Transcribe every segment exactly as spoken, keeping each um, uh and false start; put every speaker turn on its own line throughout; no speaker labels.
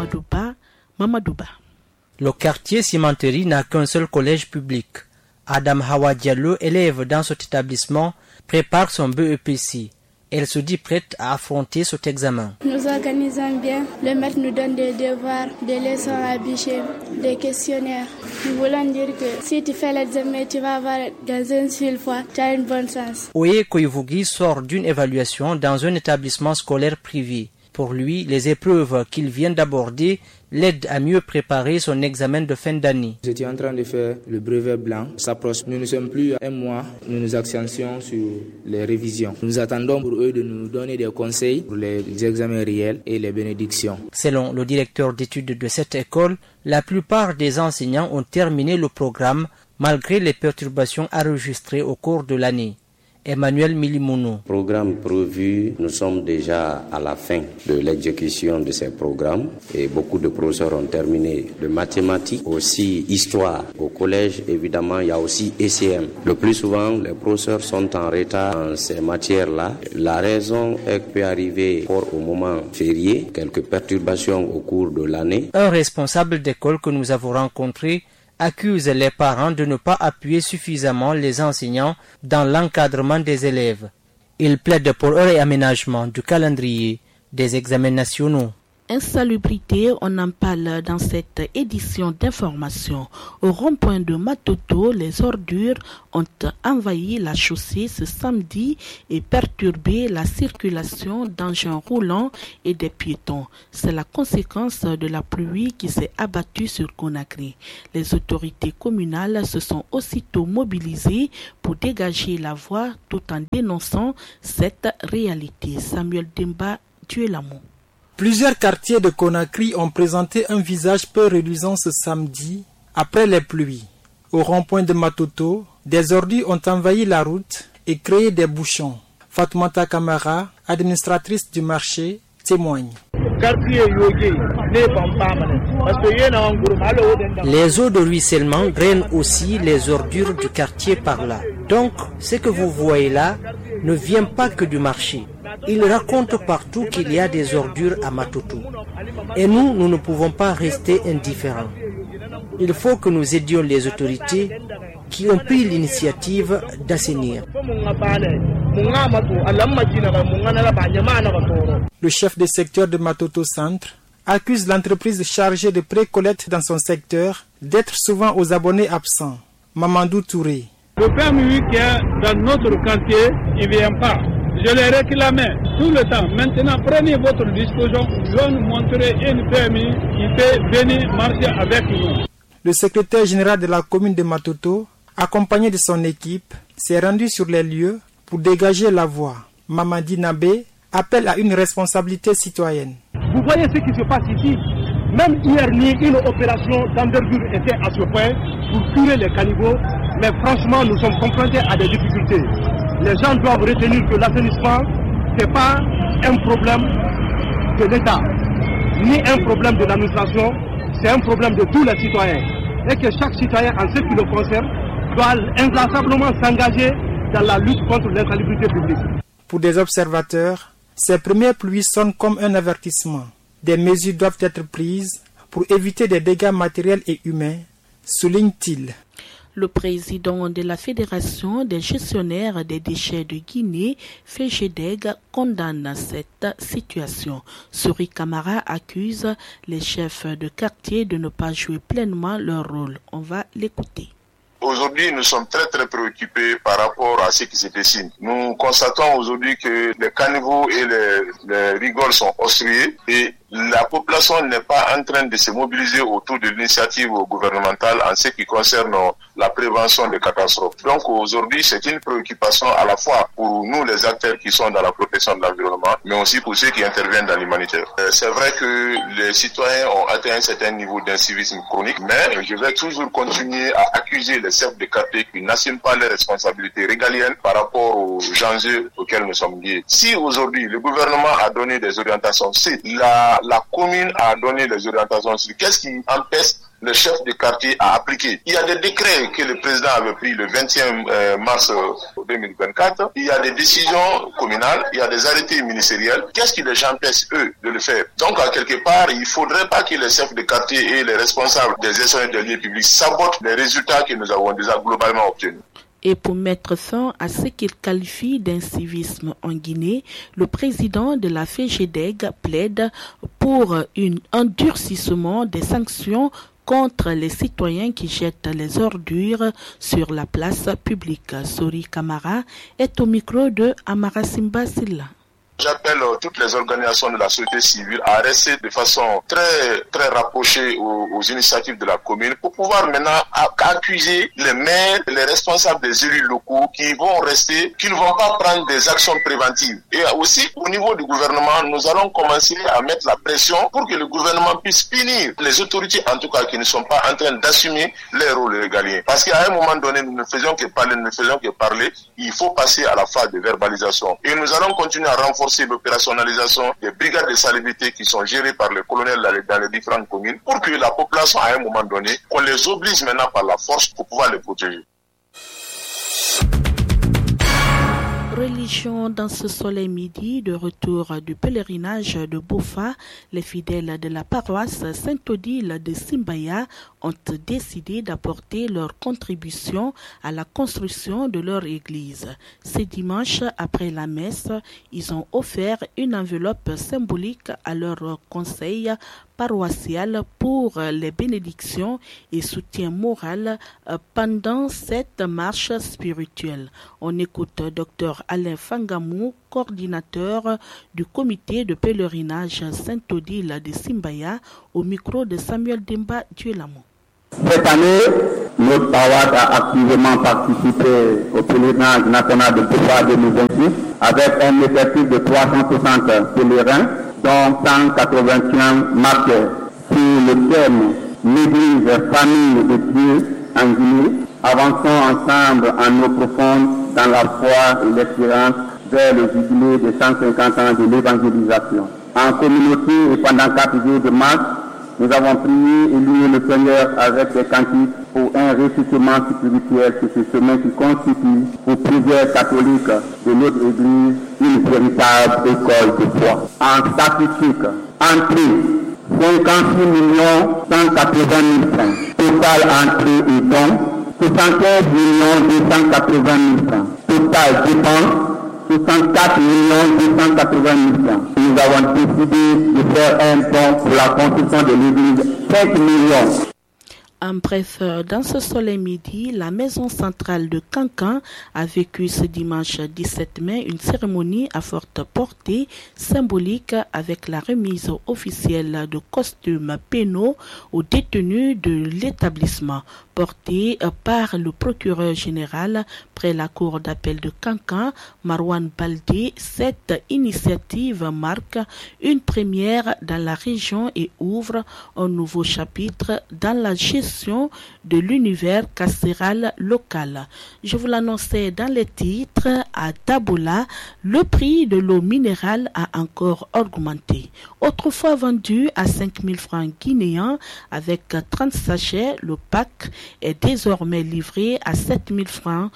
Amadouba, Mamadouba.
Le quartier Cimenterie n'a qu'un seul collège public. Adam Hawa Diallo, élève dans cet établissement, prépare son B E P C. Elle se dit prête à affronter cet examen.
Nous organisons bien. Le maître nous donne des devoirs, des leçons à bûcher, des questionnaires. Nous voulons dire que si tu fais l'examen, tu vas avoir dans une seule fois, tu as une bonne chance.
Oye Koivugi sort d'une évaluation dans un établissement scolaire privé. Pour lui, les épreuves qu'il vient d'aborder l'aident à mieux préparer son examen de fin d'année.
J'étais en train de faire le brevet blanc. Ça s'approche. Nous ne sommes plus à un mois. Nous nous accentuons sur les révisions. Nous attendons pour eux de nous donner des conseils pour les examens réels et les bénédictions.
Selon le directeur d'études de cette école, la plupart des enseignants ont terminé le programme malgré les perturbations enregistrées au cours de l'année. Emmanuel Milimounou.
Programme prévu, nous sommes déjà à la fin de l'exécution de ces programmes et beaucoup de professeurs ont terminé de mathématiques, aussi histoire. Au collège, évidemment, il y a aussi E C M. Le plus souvent, les professeurs sont en retard dans ces matières-là. La raison est qu'il peut arriver fort au moment férié, quelques perturbations au cours de l'année.
Un responsable d'école que nous avons rencontré accuse les parents de ne pas appuyer suffisamment les enseignants dans l'encadrement des élèves. Il plaide pour un réaménagement du calendrier des examens nationaux.
Insalubrité, on en parle dans cette édition d'information. Au rond-point de Matoto, les ordures ont envahi la chaussée ce samedi et perturbé la circulation d'engins roulants et des piétons. C'est la conséquence de la pluie qui s'est abattue sur Conakry. Les autorités communales se sont aussitôt mobilisées pour dégager la voie tout en dénonçant cette réalité. Samuel Demba, Dieu l'amour.
Plusieurs quartiers de Conakry ont présenté un visage peu reluisant ce samedi après les pluies. Au rond-point de Matoto, des ordures ont envahi la route et créé des bouchons. Fatoumata Kamara, administratrice du marché, témoigne.
Les eaux de ruissellement drainent aussi les ordures du quartier par là. Donc, ce que vous voyez là ne vient pas que du marché. Il raconte partout qu'il y a des ordures à Matoto. Et nous, nous ne pouvons pas rester indifférents. Il faut que nous aidions les autorités qui ont pris l'initiative d'assainir.
Le chef des secteurs de Matoto Centre accuse l'entreprise chargée de pré-collecte dans son secteur d'être souvent aux abonnés absents. Mamadou Touré.
Le P M U qui est dans notre quartier, il ne vient pas. Je les réclamais tout le temps. Maintenant, prenez votre disposition. Je nous montrer une P M U qui peut venir marcher avec nous.
Le secrétaire général de la commune de Matoto, accompagné de son équipe, s'est rendu sur les lieux pour dégager la voie. Mamadi Nabé appelle à une responsabilité citoyenne.
Vous voyez ce qui se passe ici. Même hier nuit, une opération d'envergure était à ce point pour tuer les cannibaux. Mais franchement, nous sommes confrontés à des difficultés. Les gens doivent retenir que l'assainissement, ce n'est pas un problème de l'État, ni un problème de l'administration, c'est un problème de tous les citoyens. Et que chaque citoyen, en ce qui le concerne, doit inlassablement s'engager dans la lutte contre l'insalubrité publique.
Pour des observateurs, ces premières pluies sonnent comme un avertissement. Des mesures doivent être prises pour éviter des dégâts matériels et humains, souligne-t-il.
Le président de la Fédération des gestionnaires des déchets de Guinée, Féjedeg, condamne cette situation. Souri Kamara accuse les chefs de quartier de ne pas jouer pleinement leur rôle. On va l'écouter.
Aujourd'hui, nous sommes très très préoccupés par rapport à ce qui se dessine. Nous constatons aujourd'hui que les caniveaux et les, les rigoles sont obstrués et la population n'est pas en train de se mobiliser autour de l'initiative gouvernementale en ce qui concerne la prévention des catastrophes. Donc aujourd'hui, c'est une préoccupation à la fois pour nous les acteurs qui sont dans la protection de l'environnement, mais aussi pour ceux qui interviennent dans l'humanitaire. C'est vrai que les citoyens ont atteint un certain niveau d'incivisme chronique, mais je vais toujours continuer à accuser les chefs de quartier qui n'assument pas les responsabilités régaliennes par rapport aux enjeux auxquels nous sommes liés. Si aujourd'hui le gouvernement a donné des orientations, si la, la commune a donné des orientations, qu'est-ce qui empêche le chef de quartier à appliquer. Il y a des décrets que le président avait pris le vingt et un mars deux mille vingt-quatre. Il y a des décisions communales, il y a des arrêtés ministériels. Qu'est-ce qui les empêche, eux, de le faire? Donc, à quelque part, il ne faudrait pas que les chefs de quartier et les responsables des gestionnaires des lieux publics sabotent les résultats que nous avons déjà globalement obtenus.
Et pour mettre fin à ce qu'il qualifie d'incivisme en Guinée, le président de la F E G E D E G plaide pour un endurcissement des sanctions contre les citoyens qui jettent les ordures sur la place publique. Sori Kamara est au micro de Amara Simba Silla.
J'appelle toutes les organisations de la société civile à rester de façon très très rapprochée aux, aux initiatives de la commune pour pouvoir maintenant accuser les maires, les responsables des élus locaux qui vont rester, qui ne vont pas prendre des actions préventives. Et aussi au niveau du gouvernement, nous allons commencer à mettre la pression pour que le gouvernement puisse punir les autorités en tout cas qui ne sont pas en train d'assumer les rôles régaliens. Parce qu'à un moment donné, nous ne faisons que parler, nous ne faisons que parler, il faut passer à la phase de verbalisation. Et nous allons continuer à renforcer l'opérationnalisation des brigades de salubrité qui sont gérées par les colonels dans les différentes communes pour que la population, à un moment donné, qu'on les oblige maintenant par la force pour pouvoir les protéger.
Religion dans ce soleil midi, de retour du pèlerinage de Bofa, les fidèles de la paroisse Saint-Odile de Simbaya ont décidé d'apporter leur contribution à la construction de leur église. Ce dimanche, après la messe, ils ont offert une enveloppe symbolique à leur conseil paroissial pour les bénédictions et soutien moral pendant cette marche spirituelle. On écoute Dr Alain Fangamou, coordinateur du comité de pèlerinage Saint-Odile de Simbaya, au micro de Samuel Demba Duelamo.
Cette année, notre paroisse a activement participé au pèlerinage national de Bofa deux mille vingt-six avec un effectif de trois cent soixante pèlerins, dont cent quatre-vingt-un marqués sur le thème « L'Église, famille de Dieu en Guinée ». Avançons ensemble en eau profonde dans la foi et l'espérance vers le jubilé de cent cinquante ans de l'évangélisation. En communauté et pendant quatre jours de marche, nous avons prié et loué le Seigneur avec des cantiques pour un ressuscitement spirituel sur ce chemin qui constitue pour plusieurs catholiques de notre Église une véritable école de foi. En statistique, entrée cinquante-six millions cent quatre-vingt mille francs. Total entrée et dons soixante-quinze millions deux cent quatre-vingt mille francs. Total dépenses soixante-quatre millions deux cent quatre-vingt mille francs. Nous avons décidé de faire un don pour la construction de l'église cinq millions.
En bref, dans ce soleil midi, la maison centrale de Cancan a vécu ce dimanche dix-sept mai une cérémonie à forte portée symbolique avec la remise officielle de costumes pénaux aux détenus de l'établissement, portée par le procureur général près la cour d'appel de Cancan, Marwan Baldé. Cette initiative marque une première dans la région et ouvre un nouveau chapitre dans la gestion de l'univers carcéral local. Je vous l'annonçais dans les titres, à Dabola, le prix de l'eau minérale a encore augmenté. Autrefois vendu à cinq mille francs guinéens avec trente sachets, le pack est désormais livré à sept mille francs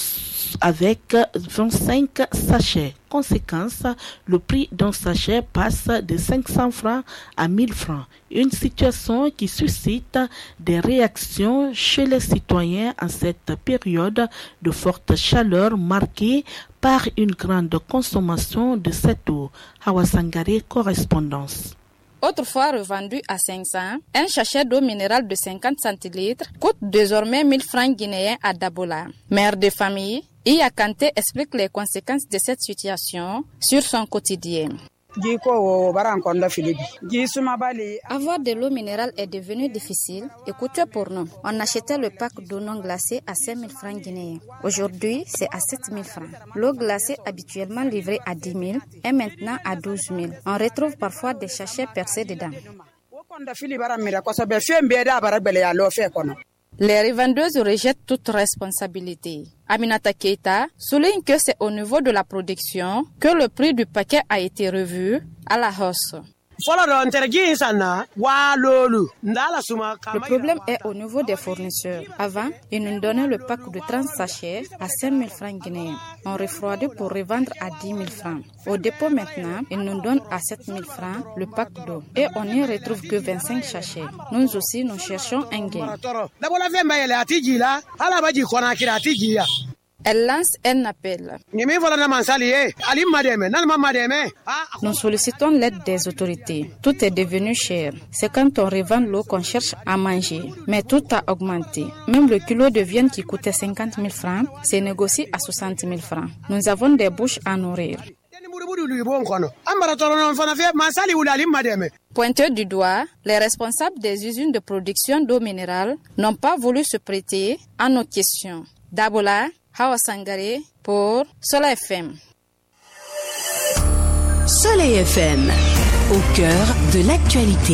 avec vingt-cinq sachets. Conséquence, le prix d'un sachet passe de cinq cents francs à mille francs. Une situation qui suscite des réactions chez les citoyens en cette période de forte chaleur marquée par une grande consommation de cette eau. Hawa Sangare, correspondance.
Autrefois revendu à cinq cents, un sachet d'eau minérale de cinquante centilitres coûte désormais mille francs guinéens à Dabola. Mère de famille, Iya Kanté explique les conséquences de cette situation sur son quotidien. Avoir de l'eau minérale est devenu difficile et coûteux pour nous. On achetait le pack d'eau non glacée à cinq mille francs guinéens. Aujourd'hui, c'est à sept mille francs. L'eau glacée habituellement livrée à dix mille est maintenant à douze mille. On retrouve parfois des sachets percés dedans. Les revendeuses rejettent toute responsabilité. Aminata Keita souligne que c'est au niveau de la production que le prix du paquet a été revu à la hausse. Le problème est au niveau des fournisseurs. Avant, ils nous donnaient le pack de trente sachets à cinq mille francs guinéens. On refroidit pour revendre à dix mille francs. Au dépôt maintenant, ils nous donnent à sept mille francs le pack d'eau. Et on n'y retrouve que vingt-cinq sachets. Nous aussi, nous cherchons un gain. Elle lance un appel. Nous sollicitons l'aide des autorités. Tout est devenu cher. C'est quand on revend l'eau qu'on cherche à manger. Mais tout a augmenté. Même le kilo de viande qui coûtait cinquante mille francs s'est négocié à soixante mille francs. Nous avons des bouches à nourrir. Pointés du doigt, les responsables des usines de production d'eau minérale n'ont pas voulu se prêter à nos questions. Dabola, Hawa Sangare pour Soleil F M.
Soleil F M, au cœur de l'actualité.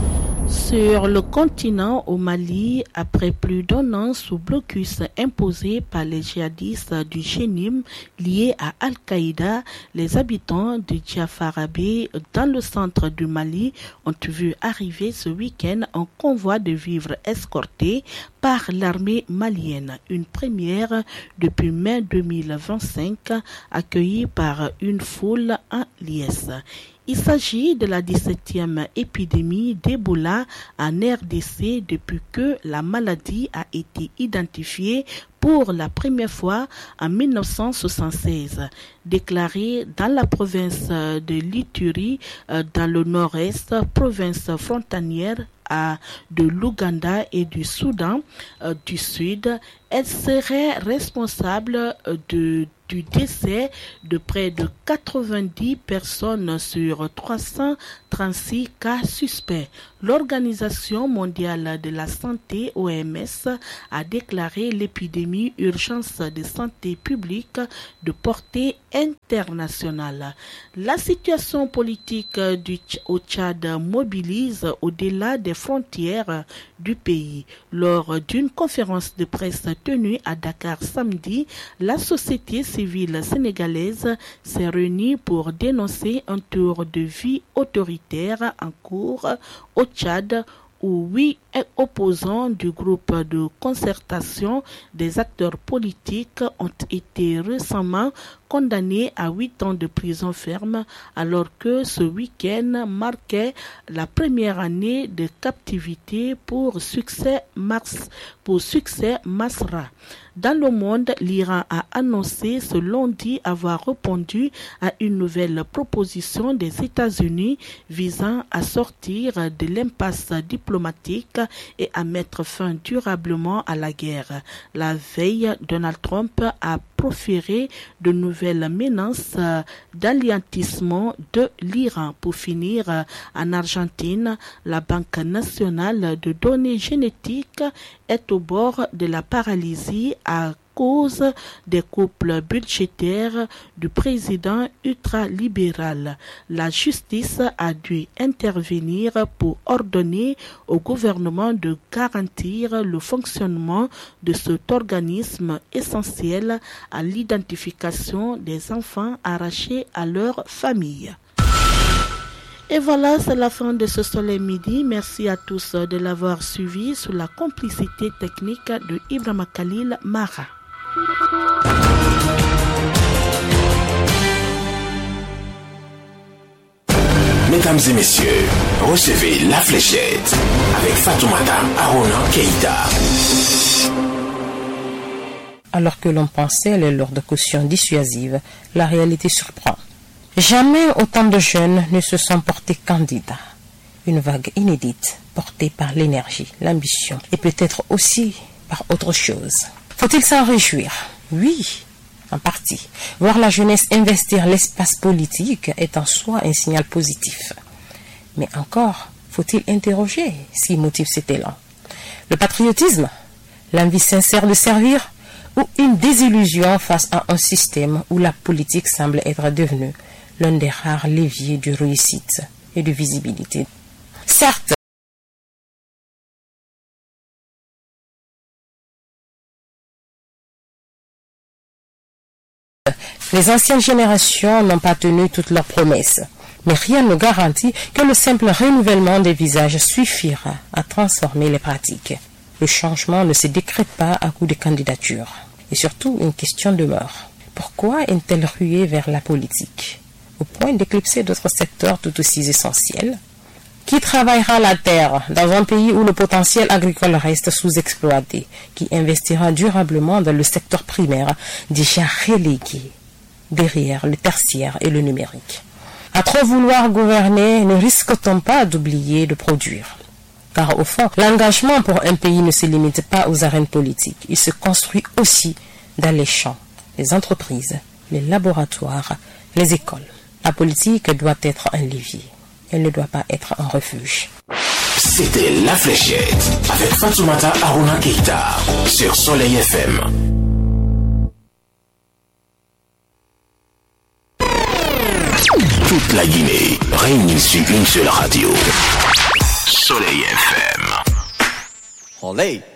Sur le continent, au Mali, après plus d'un an sous blocus imposé par les djihadistes du Jenim liés à Al-Qaïda, les habitants de Djafarabé, dans le centre du Mali, ont vu arriver ce week-end un convoi de vivres escorté par l'armée malienne, une première depuis mai deux mille vingt-cinq, accueillie par une foule en liesse. Il s'agit de la dix-septième épidémie d'Ebola en R D C depuis que la maladie a été identifiée pour la première fois en mille neuf cent soixante-seize. Déclarée dans la province de l'Ituri, dans le nord-est, province frontalière à de l'Ouganda et du Soudan euh, du Sud, elle serait responsable de, du décès de près de quatre-vingt-dix personnes sur trois cent trente-six cas suspects. L'Organisation mondiale de la santé, O M S, a déclaré l'épidémie urgence de santé publique de portée internationale. La situation politique du, au Tchad mobilise au-delà des frontières du pays. Lors d'une conférence de presse tenue à Dakar samedi, la société civile sénégalaise s'est réunie pour dénoncer un tour de vie autoritaire en cours au Tchad, où huit opposants du groupe de concertation des acteurs politiques ont été récemment condamnés à huit ans de prison ferme, alors que ce week-end marquait la première année de captivité pour succès Mars, pour succès Masra. Dans le monde, l'Iran a annoncé ce lundi avoir répondu à une nouvelle proposition des États-Unis visant à sortir de l'impasse diplomatique et à mettre fin durablement à la guerre. La veille, Donald Trump a proféré de nouvelles menaces d'anéantissement de l'Iran. Pour finir, en Argentine, la Banque nationale de données génétiques est au bord de la paralysie à cause des couples budgétaires du président ultralibéral. La justice a dû intervenir pour ordonner au gouvernement de garantir le fonctionnement de cet organisme essentiel à l'identification des enfants arrachés à leur famille. Et voilà, c'est la fin de ce Soleil Midi. Merci à tous de l'avoir suivi sous la complicité technique de Ibrahima Khalil Mara.
Mesdames et messieurs, recevez la fléchette avec Fatoumata Arona Keïta.
Alors que l'on pensait les lourdes cautions dissuasives, la réalité surprend. Jamais autant de jeunes ne se sont portés candidats. Une vague inédite portée par l'énergie, l'ambition et peut-être aussi par autre chose. Faut-il s'en réjouir? Oui, en partie. Voir la jeunesse investir l'espace politique est en soi un signal positif. Mais encore, faut-il interroger ce qui motive cet élan? Le patriotisme? L'envie sincère de servir? Ou une désillusion face à un système où la politique semble être devenue l'un des rares leviers de réussite et de visibilité? Certes, les anciennes générations n'ont pas tenu toutes leurs promesses. Mais rien ne garantit que le simple renouvellement des visages suffira à transformer les pratiques. Le changement ne se décrète pas à coup de candidature. Et surtout, une question demeure. Pourquoi une telle ruée vers la politique, au point d'éclipser d'autres secteurs tout aussi essentiels? Qui travaillera la terre dans un pays où le potentiel agricole reste sous-exploité? Qui investira durablement dans le secteur primaire déjà relégué derrière le tertiaire et le numérique? À trop vouloir gouverner, ne risque-t-on pas d'oublier de produire? Car au fond, l'engagement pour un pays ne se limite pas aux arènes politiques. Il se construit aussi dans les champs, les entreprises, les laboratoires, les écoles. La politique doit être un levier. Elle ne doit pas être un refuge.
C'était La Fléchette avec Fatoumata Aruna Keita sur Soleil F M. Toute la Guinée réunie sur une seule radio. Soleil F M.
Olé.